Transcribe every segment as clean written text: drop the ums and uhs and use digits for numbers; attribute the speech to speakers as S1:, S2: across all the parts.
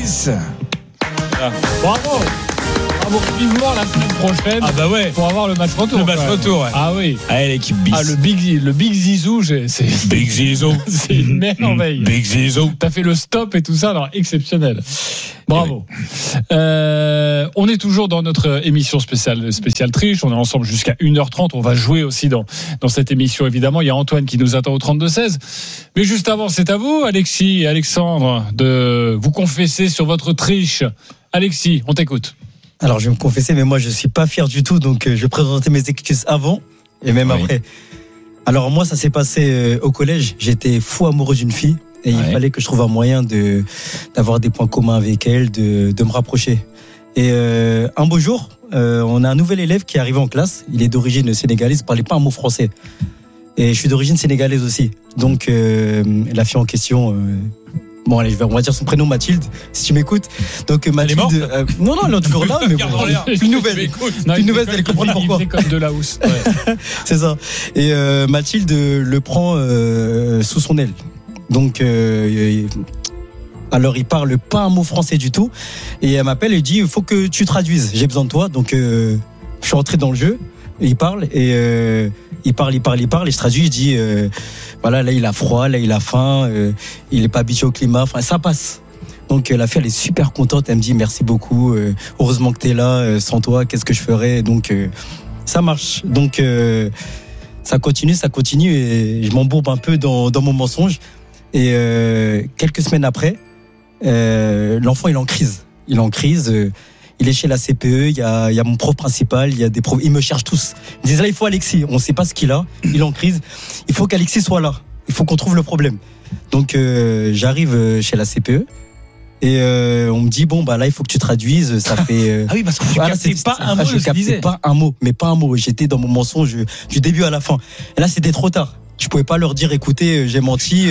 S1: Nice.
S2: Bravo. Vivement la semaine prochaine.
S1: Ah bah ouais.
S2: Pour avoir le match retour.
S1: Le match retour, ouais.
S2: Ah oui.
S1: Allez, l'équipe bis.
S2: Ah, le Big Zizou, c'est
S1: Big Zizou.
S2: C'est une merveille.
S1: Big Zizou.
S2: T'as fait le stop et tout ça, alors exceptionnel. Bravo. On est toujours dans notre émission spéciale triche. On est ensemble jusqu'à 1h30. On va jouer aussi dans cette émission, évidemment. Il y a Antoine qui nous attend au 32-16. Mais juste avant, c'est à vous, Alexis et Alexandre, de vous confesser sur votre triche. Alexis, on t'écoute.
S3: Alors, je vais me confesser, mais moi, je suis pas fier du tout. Donc, je vais présenter mes excuses avant et même après. Alors, moi, ça s'est passé au collège. J'étais fou amoureux d'une fille. Et il fallait que je trouve un moyen d'avoir des points communs avec elle, de me rapprocher. Et un beau jour, on a un nouvel élève qui est arrivé en classe. Il est d'origine sénégalaise, il parlait pas un mot français. Et je suis d'origine sénégalaise aussi. Donc, la fille en question... Bon, allez, on va dire son prénom, Mathilde, si tu m'écoutes. Donc, Mathilde. Non, elle est toujours là, mais bon. Une nouvelle. Une nouvelle, elle comprend pourquoi.
S2: C'est comme de la housse. Ouais.
S3: C'est ça. Et Mathilde le prend sous son aile. Donc, alors, il parle pas un mot français du tout. Et elle m'appelle et dit, il faut que tu traduises. J'ai besoin de toi. Donc, je suis rentré dans le jeu. Il parle et il parle. Et je traduis, je dis, voilà, là, il a froid, là, il a faim, il est pas habitué au climat. Enfin, ça passe. Donc, la fille, elle est super contente. Elle me dit, merci beaucoup. Heureusement que t'es là. Sans toi, qu'est-ce que je ferais? Donc, ça marche. Donc, ça continue. Et je m'embourbe un peu dans mon mensonge. Et quelques semaines après, l'enfant, il est en crise. Il est chez la CPE, il y a mon prof principal, il y a des profs, ils me cherchent tous. Ils disent là, il faut Alexis, on sait pas ce qu'il a, il est en crise, il faut qu'Alexis soit là, il faut qu'on trouve le problème. Donc j'arrive chez la CPE et on me dit bon bah là il faut que tu traduises, ça fait
S1: Ah oui, parce que tu captais pas un mot,
S3: je captais pas un mot, j'étais dans mon mensonge du début à la fin. Et là c'était trop tard. Je pouvais pas leur dire écoutez, j'ai menti,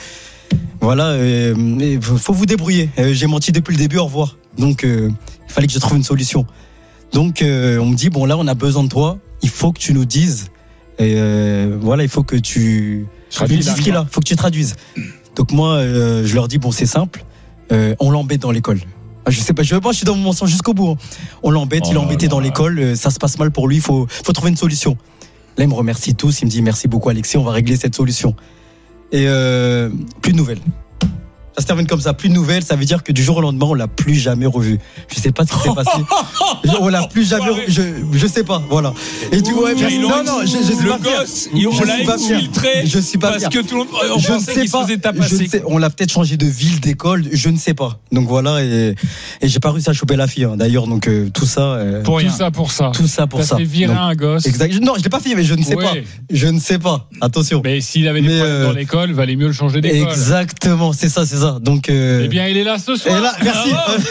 S3: voilà, faut vous débrouiller. J'ai menti depuis le début, au revoir. Donc il fallait que je trouve une solution. Donc on me dit bon là on a besoin de toi, il faut que tu nous dises voilà, il faut que tu dises ce qu'il a, faut que tu traduises. Donc moi je leur dis bon c'est simple, on l'embête dans l'école. Je sais pas, je suis dans mon mensonge jusqu'au bout. On l'embête, il est embêté dans l'école, ça se passe mal pour lui, faut trouver une solution. Là il me remercie tous, il me dit merci beaucoup Alexis, on va régler cette solution. Et plus de nouvelles. Ça se termine comme ça, plus de nouvelles, ça veut dire que du jour au lendemain, on l'a plus jamais revu. Je sais pas ce qui s'est passé. On l'a plus jamais revu, je sais pas, voilà. Et du coup, ouais, non, je sais pas fier.
S1: On l'a infiltré.
S3: Je suis pas
S1: parce
S3: fier.
S1: que tout le monde, on pensait qu'il se faisait tapasser.
S3: On l'a peut-être changé de ville, d'école, je ne sais pas. Donc voilà, et j'ai pas réussi à choper la fille, d'ailleurs, donc tout ça.
S2: Pour rien. Tout ça pour ça.
S3: Ça
S2: fait virer un gosse.
S3: Exact. Non, je l'ai pas fait, mais je ne sais pas. Je ne sais pas. Attention.
S2: Mais s'il avait des problèmes dans l'école, il valait mieux le changer d'école.
S3: Exactement, c'est ça. Donc,
S2: eh bien, il est là ce soir.
S3: Et là, merci.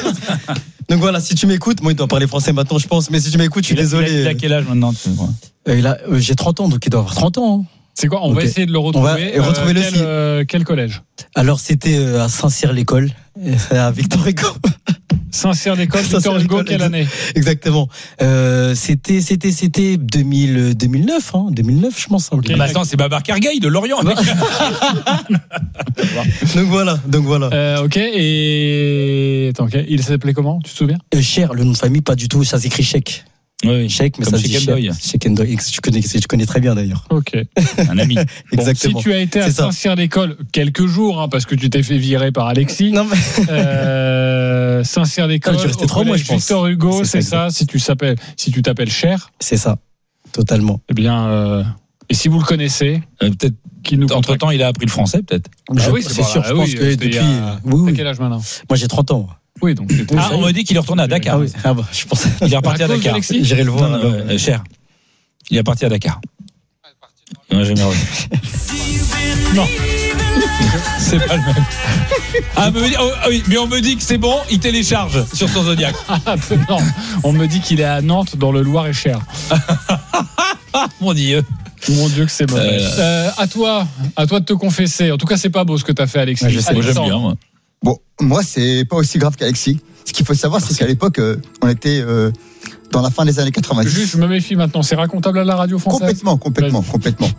S3: Donc voilà, si tu m'écoutes, moi il doit parler français maintenant, je pense, mais si tu m'écoutes, je suis désolé.
S1: Il a quel âge maintenant?
S3: J'ai 30 ans, donc il doit avoir 30 ans.
S2: C'est quoi? On va essayer de le retrouver.
S3: On va retrouver
S2: quel collège?
S3: Alors c'était à Saint-Cyr-l'École, à Victor Hugo.
S2: Saint-Cyr-l'École, Victor Hugo, quelle année?
S3: Exactement. C'était 2009, 2009, je pense.
S1: Okay. Maintenant, c'est Babar Kergueil de Lorient.
S3: Donc voilà.
S2: Ok. Et attends, il s'appelait comment? Tu te souviens?
S3: Cher, le nom de famille, pas du tout. Ça s'écrit Cheikh.
S1: Oui.
S3: Cheikh, mais ça se dit Cheikh Endoy. Tu connais très bien d'ailleurs.
S2: Ok.
S1: Un ami.
S3: Exactement.
S2: Si tu as été à Saint-Cyr-l'École quelques jours, parce que tu t'es fait virer par Alexis.
S3: Non mais.
S2: Saint-Cyr-l'École.
S3: Tu restais 3 mois, je pense.
S2: Victor Hugo, c'est ça. Si tu t'appelles Cher.
S3: C'est ça. Totalement.
S2: Eh bien. Et si vous le connaissez,
S1: peut-être qu'il nous. Entre temps, il a appris le français, peut-être.
S3: Oui, c'est sûr. Je pense que depuis.
S2: T'as quel âge maintenant?
S3: Moi, j'ai 30 ans.
S2: Oui, donc
S1: on m'a dit qu'il est retourné à Dakar.
S3: Ah bah, je pensais.
S1: Il est reparti à Dakar.
S3: J'irai le voir.
S1: Cher. Il est parti à Dakar. Non, jamais revenu. Non. C'est pas le même. Oui, mais on me dit que c'est bon, il télécharge sur son Zodiac.
S2: Non, on me dit qu'il est à Nantes dans le Loir-et-Cher.
S1: Mon Dieu.
S2: Mon Dieu que c'est mauvais. À toi de te confesser. En tout cas, c'est pas beau ce que t'as fait, Alexis.
S1: Je sais, moi, j'aime bien, moi.
S4: Bon, moi, c'est pas aussi grave qu'Alexis. Ce qu'il faut savoir, c'est qu'à l'époque, on était dans la fin des années 90.
S2: Juste, je me méfie maintenant. C'est racontable à la radio française?
S4: Complètement.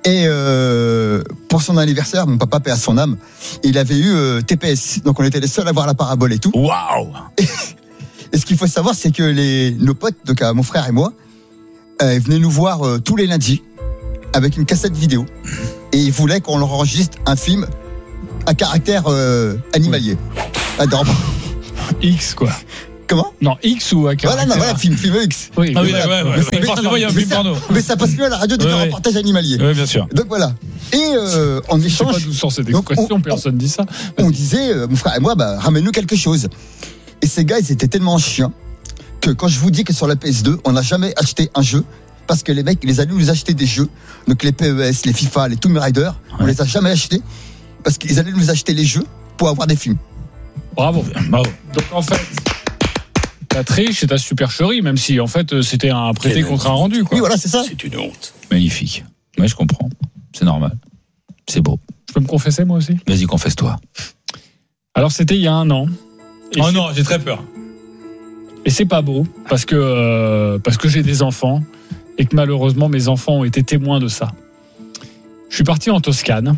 S4: Et pour son anniversaire, mon papa, paix à son âme, il avait eu TPS. Donc on était les seuls à voir la parabole et tout.
S1: Waouh.
S4: Et ce qu'il faut savoir, c'est que nos potes, donc mon frère et moi, ils venaient nous voir tous les lundis avec une cassette vidéo. Et ils voulaient qu'on leur enregistre un film à caractère animalier. Adorable.
S2: X, quoi.
S4: Comment ?
S2: Non, X ou à caractère.
S4: Voilà, film X.
S2: Oui,
S1: Ah oui,
S4: voilà.
S1: ouais. Forcément, il y a un film porno.
S4: Mais ça passe mieux à la radio de faire un reportage animalier.
S1: Oui, bien sûr.
S4: Donc voilà. Et en
S2: Je sais pas
S4: échange,
S2: d'où sort cette expression, personne dit ça.
S4: on disait, mon frère et moi, ramène-nous quelque chose. Et ces gars, ils étaient tellement chiants que quand je vous dis que sur la PS2, on n'a jamais acheté un jeu, parce que les mecs, ils allaient nous acheter des jeux, donc les PES, les FIFA, les Tomb Raider, on les a jamais achetés, parce qu'ils allaient nous acheter les jeux pour avoir des films.
S2: Bravo. Donc en fait, ta triche et ta supercherie, même si en fait c'était un prêté contre un rendu, quoi.
S4: Oui, voilà, c'est ça.
S5: C'est une honte.
S1: Magnifique. Ouais, je comprends. C'est normal. C'est beau.
S2: Je peux me confesser moi aussi ?
S1: Vas-y, confesse-toi.
S2: Alors c'était il y a 1 an.
S1: Oh non, j'ai très peur.
S2: Et c'est pas beau parce que j'ai des enfants et que malheureusement mes enfants ont été témoins de ça. Je suis parti en Toscane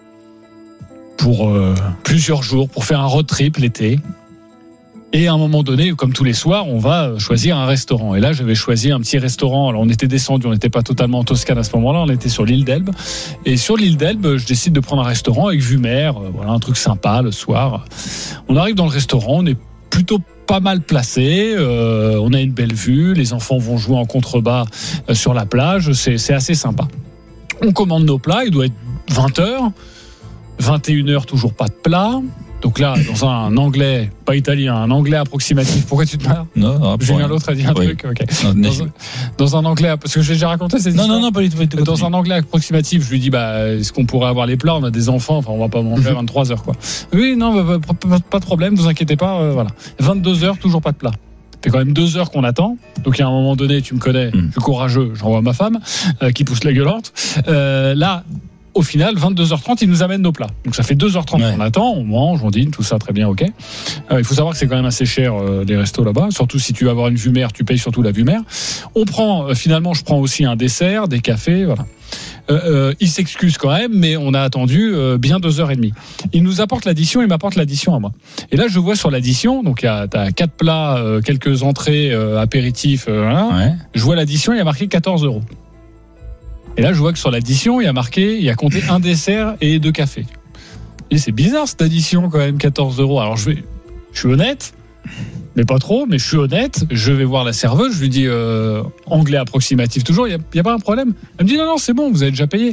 S2: pour plusieurs jours pour faire un road trip l'été. Et à un moment donné, comme tous les soirs, on va choisir un restaurant. Et là, j'avais choisi un petit restaurant. Alors, on était descendu, on n'était pas totalement en Toscane à ce moment-là, on était sur l'île d'Elbe. Et sur l'île d'Elbe, je décide de prendre un restaurant avec vue mer. Voilà, un truc sympa le soir. On arrive dans le restaurant, on est plutôt pas mal placé. On a une belle vue. Les enfants vont jouer en contrebas sur la plage. C'est assez sympa. On commande nos plats. Il doit être 20h. 21h, toujours pas de plat. Donc là, dans un anglais, pas italien, un anglais approximatif. Pourquoi tu te marres ?
S1: Non,
S2: Julien l'autre a dit un truc. Ok. Dans un anglais, parce que j'ai déjà raconté cette histoire.
S1: Non, pas du tout.
S2: Dans un anglais approximatif, je lui dis, est-ce qu'on pourrait avoir les plats ? On a des enfants, enfin, on va pas manger à 23h, quoi. Oui, non, pas de problème, vous inquiétez pas, voilà. 22h, toujours pas de plat. Ça fait quand même 2 heures qu'on attend. Donc, à un moment donné, tu me connais, je suis courageux, j'envoie ma femme, qui pousse la gueulante. Là, au final, 22h30, ils nous amènent nos plats. Donc ça fait 2h30 qu'on attend, on mange, on dîne, tout ça, très bien, ok. Il faut savoir que c'est quand même assez cher les restos là-bas, surtout si tu veux avoir une vue mer, tu payes surtout la vue mer. On prend, finalement, je prends aussi un dessert, des cafés, voilà. Il s'excuse quand même, mais on a attendu bien 2h30. Il nous apporte l'addition, il m'apporte l'addition à moi. Et là, je vois sur l'addition, donc t'as 4 plats, quelques entrées, apéritifs, voilà. Je vois l'addition, il y a marqué 14 €. Et là, je vois que sur l'addition, il y a compté un dessert et 2 cafés. Et c'est bizarre cette addition quand même, 14 €. Alors je suis honnête, mais pas trop, mais je suis honnête. Je vais voir la serveuse, je lui dis anglais approximatif toujours, il y a pas un problème. Elle me dit non, c'est bon, vous avez déjà payé.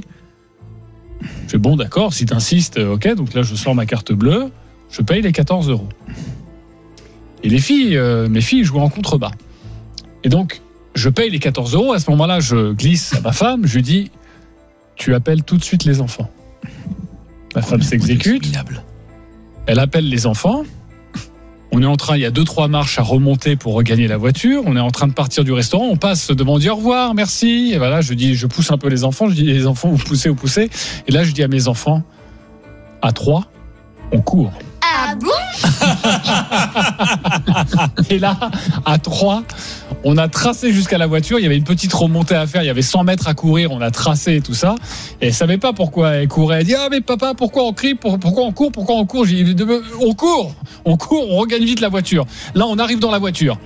S2: Je fais bon, d'accord, si t'insistes, ok. Donc là, je sors ma carte bleue, je paye les 14 €. Et mes filles jouent en contrebas. Et donc, je paye les 14 €. À ce moment-là, je glisse à ma femme. Je lui dis, tu appelles tout de suite les enfants. Ma femme s'exécute. Elle appelle les enfants. On est en train, il y a 2-3 marches à remonter pour regagner la voiture. On est en train de partir du restaurant. On passe devant, on dit au revoir, merci. Et voilà, je pousse un peu les enfants. Je dis, les enfants, vous poussez. Et là, je dis à mes enfants, à 3, on court.
S6: Ah bon ?
S2: Et là, à 3, on a tracé jusqu'à la voiture. Il y avait une petite remontée à faire. Il y avait 100 mètres à courir. On a tracé et tout ça. Et elle savait pas pourquoi elle courait. Elle dit, mais papa, pourquoi on crie ? Pourquoi on court ? J'ai dit, on court, on regagne vite la voiture. Là, on arrive dans la voiture.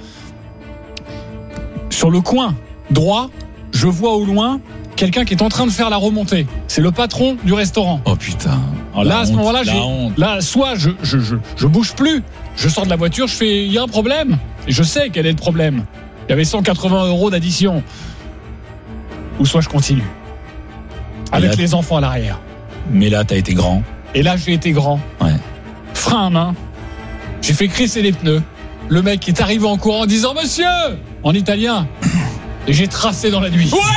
S2: Sur le coin droit, je vois au loin quelqu'un qui est en train de faire la remontée. C'est le patron du restaurant.
S1: Oh putain. Oh,
S2: là, à ce moment-là, soit je bouge plus, je sors de la voiture, je fais, il y a un problème. Et je sais quel est le problème. Il y avait 180 € d'addition. Ou soit je continue. Avec les enfants à l'arrière.
S1: Mais là, t'as été grand.
S2: Et là, j'ai été grand.
S1: Ouais.
S2: Frein à main. J'ai fait crisser les pneus. Le mec est arrivé en courant en disant, monsieur, en italien. Et j'ai tracé dans la nuit.
S1: Ouais!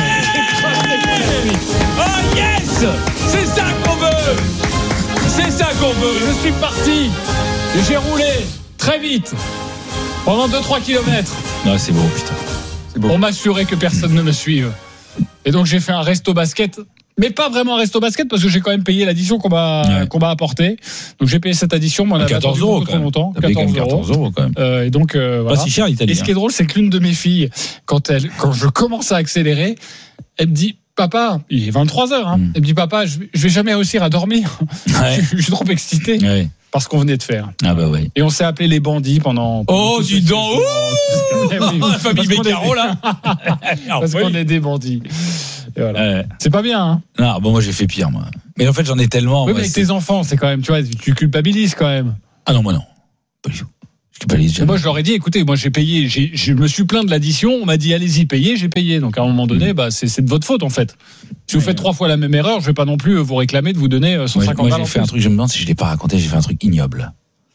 S1: Oh yes! C'est ça qu'on veut! C'est ça qu'on veut!
S2: Je suis parti et j'ai roulé très vite pendant 2-3 kilomètres.
S1: Non, c'est beau, putain.
S4: C'est beau.
S2: Pour m'assurer que personne ne me suive. Et donc j'ai fait un resto basket, mais pas vraiment un resto basket parce que j'ai quand même payé l'addition qu'on m'a apportée. Donc j'ai payé cette addition, mais on a
S1: 14 € trop
S2: longtemps.
S1: 14 € quand même.
S2: Et donc voilà.
S1: Pas si cher l'Italie.
S2: Et ce qui est drôle, c'est que l'une de mes filles, quand je commence à accélérer, elle me dit, papa, il est 23h, hein. Il me dit, papa, je vais jamais réussir à dormir.
S1: Ouais.
S2: Je suis trop excité
S1: Ouais.
S2: par ce qu'on venait de faire.
S1: Ah bah oui.
S2: Et on s'est appelé les bandits pendant.
S1: Oh, dis donc. La famille Beccaro, là.
S2: Parce qu'on est des bandits. Et voilà. C'est pas bien, hein.
S1: Non, bon, moi j'ai fait pire, moi. Mais en fait, j'en ai tellement.
S2: Oui, mais avec tes enfants, c'est quand même, tu vois, tu culpabilises quand même.
S1: Ah non, moi non. Pas du tout. Je culpabilise jamais.
S2: Moi, je leur ai dit, écoutez, moi j'ai payé, je me suis plaint de l'addition, on m'a dit, allez-y, payez, j'ai payé. Donc à un moment donné, c'est de votre faute, en fait. Si vous faites 3 fois la même erreur, je vais pas non plus vous réclamer de vous donner 150 balles.
S1: Moi, j'ai fait un truc, je me demande si je l'ai pas raconté, j'ai fait un truc ignoble.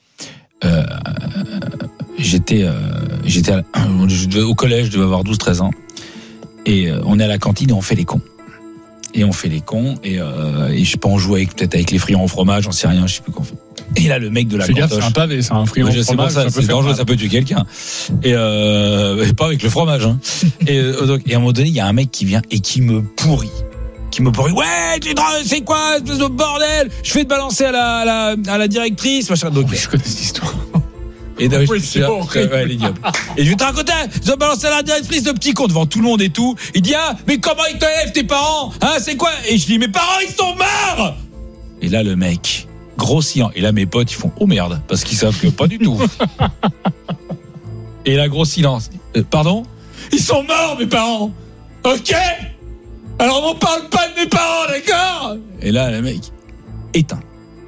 S1: J'étais au collège, je devais avoir 12-13 ans. Et on est à la cantine et on fait les cons. Et je sais pas, on joue peut-être avec les friands au fromage, j'en sais rien, je sais plus quoi on fait. Et là, le mec de la cantoche.
S2: Fais gaffe, c'est un pavé, c'est un friand au fromage.
S1: C'est dangereux, ça peut tuer quelqu'un. Et pas avec le fromage, hein. Et à un moment donné, il y a un mec qui vient et qui me pourrit. Ouais, c'est quoi, espèce de bordel? Je vais te balancer à la directrice, machin. Donc,
S2: je connais cette histoire.
S1: Et
S2: oui, c'est horrible.
S1: Ouais, l'ignoble. Et je vais te raconter, ils ont balancé à la directrice de petit con devant tout le monde et tout. Il dit, ah, mais comment ils t'élèvent tes parents? Hein, c'est quoi? Et je dis, mes parents, ils sont morts! Et là, le mec, grossissant. Et là, mes potes, ils font, oh merde, parce qu'ils savent que pas du tout. Et là, gros silence. Pardon? Ils sont morts, mes parents! Ok? Alors, on parle pas de mes parents, d'accord? Et là, le mec, éteint.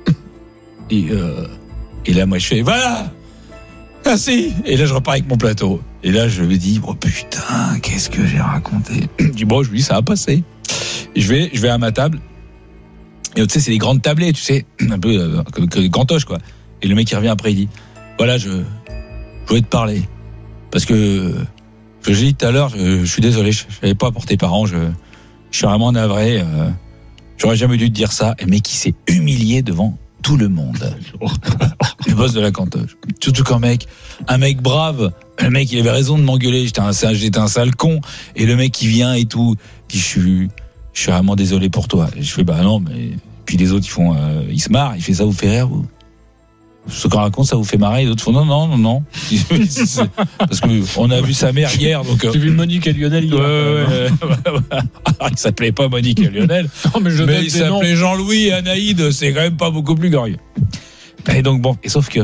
S1: Et là, moi, je fais, voilà! Merci. Et là, je repars avec mon plateau. Et là, je me dis, oh putain, qu'est-ce que j'ai raconté? Je dis, bon, je lui dis, ça va passer. Et je vais à ma table. Et tu sais, c'est les grandes tablées, tu sais, un peu gantoche, quoi. Et le mec, il revient après, il dit, voilà, je voulais te parler. Parce que, j'ai dit tout à l'heure, je suis désolé, je n'avais pas apporté parents, je suis vraiment navré. J'aurais jamais dû te dire ça. Et le mec, il s'est humilié devant tout le monde. Le boss de la cantoche. Surtout qu'un mec brave, le mec il avait raison de m'engueuler, j'étais un sale con, et le mec qui vient et tout, dit je suis vraiment désolé pour toi. Et je fais bah non, mais puis les autres ils se marrent, il fait ça vous fait rire vous? Ce qu'on raconte ça vous fait marrer, les autres font non. Parce que on a vu sa mère hier, donc
S2: j'ai vu Monique et Lionel hier.
S1: Alors, il s'appelait pas Monique et Lionel, non, mais il s'appelait Jean-Louis et Anaïde, c'est quand même pas beaucoup plus glorieux. Et donc bon, et sauf que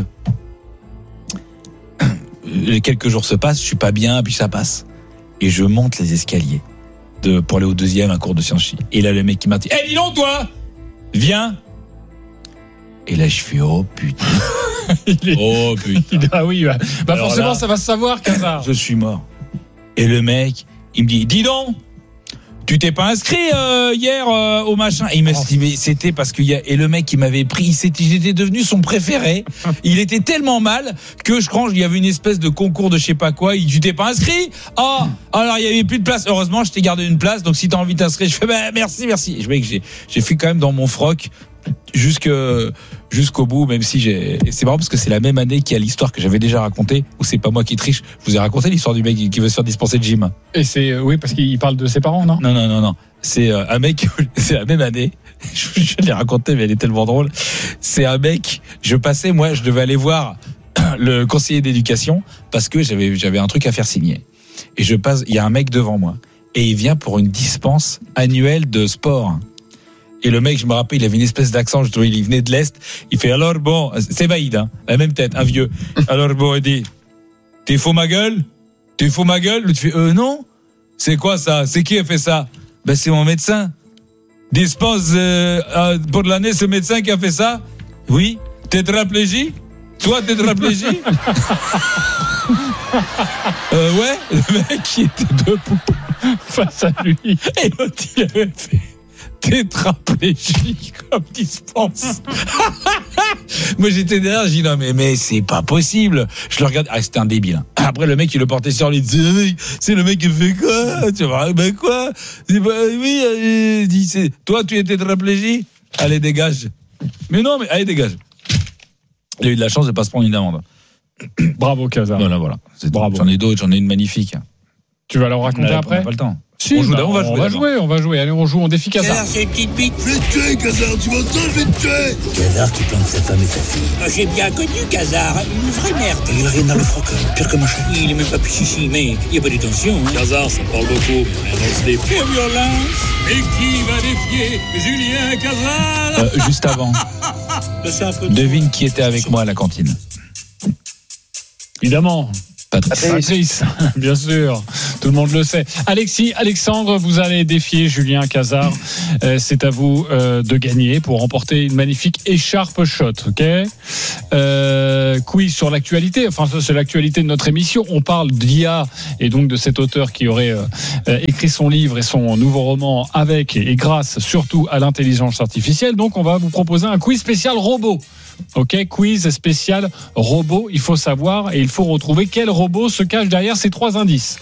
S1: quelques jours se passent, je suis pas bien, puis ça passe. Et je monte les escaliers pour aller au deuxième, un cours de sciences chi. Et là le mec qui m'a dit, dis donc toi, viens. Et là je fais oh putain. Oh putain.
S2: Ah oui, bah forcément là, ça va se savoir, Casar.
S1: Je suis mort. Et le mec, il me dit, dis donc, tu t'es pas inscrit hier au machin? Et il m'a dit, mais c'était parce qu'il y a, et le mec qui m'avait pris, j'étais devenu son préféré. Il était tellement mal que je crois qu'il y avait une espèce de concours de je sais pas quoi. Tu t'es pas inscrit? Ah, alors il y avait plus de place. Heureusement, je t'ai gardé une place. Donc si t'as envie de t'inscrire, je fais bah merci. Et je vois que j'ai fait quand même dans mon froc jusqu'au bout, même si et c'est marrant parce que c'est la même année qu'il y a l'histoire que j'avais déjà racontée, où c'est pas moi qui triche. Je vous ai raconté l'histoire du mec qui veut se faire dispenser de gym. Et
S2: c'est, oui, parce qu'il parle de ses parents, non?
S1: Non. C'est un mec, c'est la même année. Je l'ai raconté, mais elle est tellement drôle. C'est un mec, je devais aller voir le conseiller d'éducation parce que j'avais un truc à faire signer. Et il y a un mec devant moi. Et il vient pour une dispense annuelle de sport. Et le mec, je me rappelle, il avait une espèce d'accent, je trouvais, il venait de l'Est. Il fait, alors bon, c'est Vaïd, hein, la même tête, un vieux. Alors bon, il dit, t'es faux ma gueule? Tu fais, non. C'est quoi ça? C'est qui a fait ça? Ben, c'est mon médecin. Dispense, pour l'année, c'est le médecin qui a fait ça? Oui. Tétraplégie? Toi, tétraplégie? Ouais. Le mec, qui était debout face à lui. Et l'autre, il avait fait tétraplégique comme dispense. Moi j'étais derrière, j'ai dit non mais c'est pas possible. Je le regarde, c'était un débile. Après le mec il le portait sur lui, c'est le mec qui fait quoi? Tu vois, ben quoi? Oui, il dit toi tu es tétraplégique? Allez dégage. Mais non mais allez dégage. Il a eu de la chance de pas se prendre une amende.
S2: Bravo Casar.
S1: Voilà.
S2: Bravo.
S1: J'en ai d'autres, j'en ai une magnifique.
S2: Tu vas leur raconter après?
S1: On n'a pas le temps.
S2: Si,
S1: on va jouer.
S2: Allez, on joue, on défie Casar.
S5: Casar, c'est une petite bite. Je vais te tuer, Casar, tu m'entends, je vais te tuer. Casar qui plante sa femme et sa fille. J'ai bien connu Casar, une vraie merde. Il a rien dans le froc, pire que machin. Il est même pas pichichi, mais il n'y a pas de tension.
S6: Casar, ça parle beaucoup, mais on lance des
S5: Pure violence. Et qui va défier Julien Casar?
S1: Juste avant, devine qui était avec moi à la cantine.
S2: Évidemment. Patrice, bien sûr, tout le monde le sait. Alexandre, vous allez défier Julien Casar. C'est à vous de gagner pour remporter une magnifique écharpe shot, ok? Quiz sur l'actualité. Enfin, ça, c'est l'actualité de notre émission. On parle d'IA et donc de cet auteur qui aurait écrit son livre et son nouveau roman avec et grâce surtout à l'intelligence artificielle. Donc, on va vous proposer un quiz spécial robot. Ok, quiz spécial robot. Il faut savoir et il faut retrouver quel robot se cache derrière ces 3 indices.